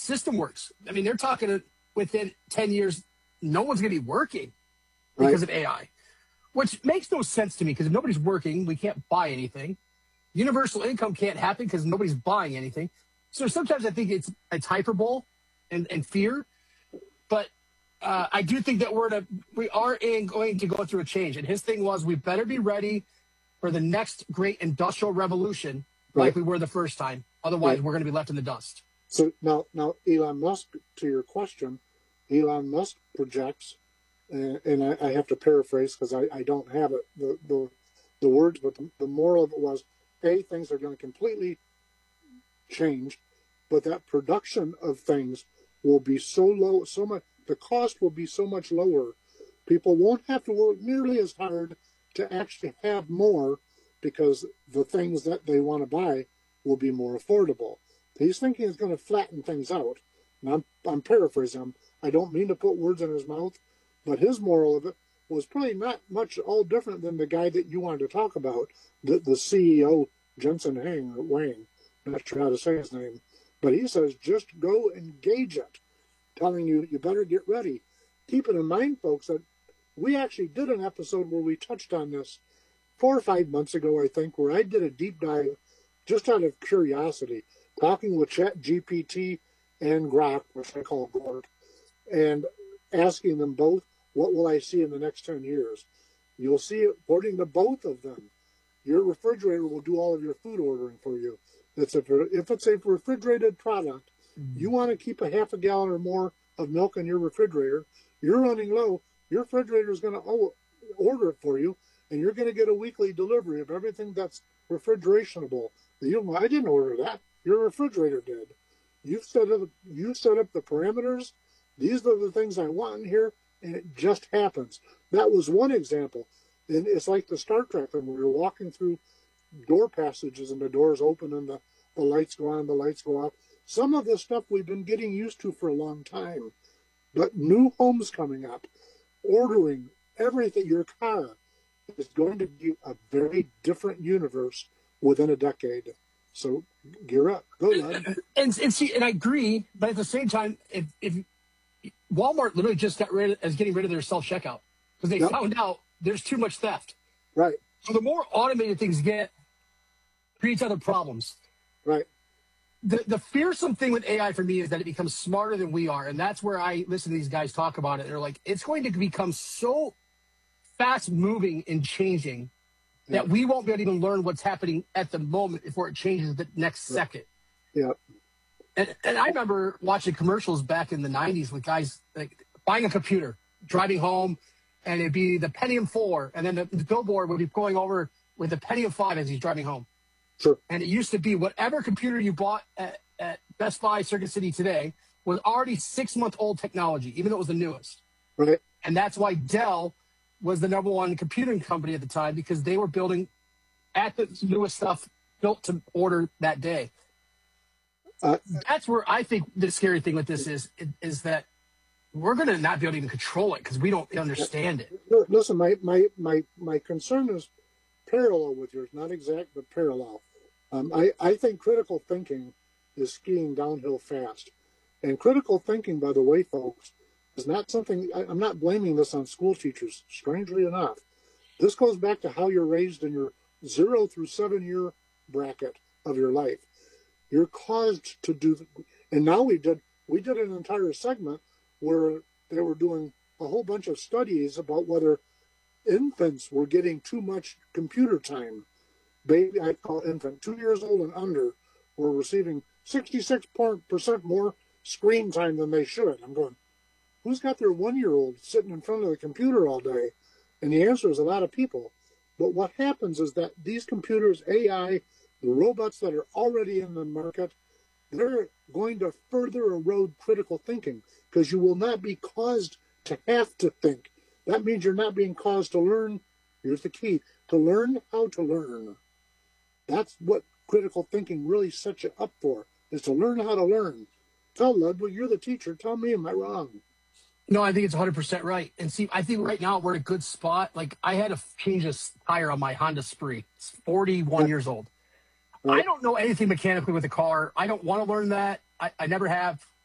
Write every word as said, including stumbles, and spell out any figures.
system works. I mean, they're talking within ten years, no one's going to be working because right. of A I, which makes no sense to me because if nobody's working, we can't buy anything. Universal income can't happen because nobody's buying anything. So sometimes I think it's, it's hyperbole and, and fear. But uh, I do think that we're in a, we are in going to go through a change. And his thing was, we better be ready for the next great industrial revolution right. like we were the first time. Otherwise, right. we're going to be left in the dust. So now, now Elon Musk, to your question, Elon Musk projects, uh, and I, I have to paraphrase because I, I don't have it, the, the, the words, but the, the moral of it was, A, things are going to completely change, but that production of things will be so low, so much, the cost will be so much lower. People won't have to work nearly as hard to actually have more because the things that they want to buy will be more affordable. He's thinking it's going to flatten things out. And I'm, I'm paraphrasing him. I don't mean to put words in his mouth, but his moral of it was probably not much all different than the guy that you wanted to talk about, the, the C E O, Jensen Huang, or Wang, not sure how to say his name. But he says, just go engage it, telling you, you better get ready. Keep it in mind, folks, that we actually did an episode where we touched on this four or five months ago, I think, where I did a deep dive just out of curiosity, talking with ChatGPT and Grok, which I call Gork, and asking them both, what will I see in the next ten years? You'll see, according to both of them, your refrigerator will do all of your food ordering for you. It's a, if it's a refrigerated product, mm-hmm. you want to keep a half a gallon or more of milk in your refrigerator, you're running low, your refrigerator is going to order it for you, and you're going to get a weekly delivery of everything that's refrigerationable. You, I didn't order that. Your refrigerator did. You've set up, you set up the parameters. These are the things I want in here, and it just happens. That was one example. And it's like the Star Trek when we were walking through door passages and the doors open and the, the lights go on, the lights go off. Some of this stuff we've been getting used to for a long time. But new homes coming up, ordering everything, your car is going to be a very different universe within a decade. So gear up. Go, lad. And, and see, and I agree, but at the same time, if, if Walmart literally just got rid of, is getting rid of their self-checkout because they yep. found out there's too much theft. Right. So the more automated things get, creates other problems. Right. The the fearsome thing with A I for me is that it becomes smarter than we are. And that's where I listen to these guys talk about it. They're like, it's going to become so fast moving and changing yeah. that we won't be able to even learn what's happening at the moment before it changes the next yeah. second. Yeah. And, and I remember watching commercials back in the nineties with guys like buying a computer, driving home, and it'd be the Pentium four, and then the, the billboard would be going over with the Pentium five as he's driving home. Sure. And it used to be whatever computer you bought at, at Best Buy, Circuit City today was already six-month-old technology, even though it was the newest. Right. And that's why Dell was the number one computing company at the time, because they were building at the newest stuff built to order that day. Uh, that's where I think the scary thing with this is, is that we're going to not be able to even control it because we don't understand it. Listen, my, my, my, my concern is parallel with yours, not exact, but parallel. Um, I, I think critical thinking is skiing downhill fast. And critical thinking, by the way, folks, is not something, I, I'm not blaming this on school teachers, strangely enough. This goes back to how you're raised in your zero through seven year bracket of your life. You're caused to do, and now we did, we did an entire segment where they were doing a whole bunch of studies about whether infants were getting too much computer time. Baby, I call infant, two years old and under, were receiving sixty-six percent more screen time than they should. I'm going, who's got their one-year-old sitting in front of the computer all day? And the answer is a lot of people. But what happens is that these computers, A I, the robots that are already in the market, they're going to further erode critical thinking because you will not be caused to have to think. That means you're not being caused to learn. Here's the key, to learn how to learn. That's what critical thinking really sets you up for, is to learn how to learn. Tell Ludwig, you're the teacher. Tell me, am I wrong? No, I think it's one hundred percent right. And see, I think right now we're in a good spot. Like, I had to change a tire on my Honda Spree. It's forty-one yeah. years old. Right. I don't know anything mechanically with the car. I don't want to learn that. I, I never have.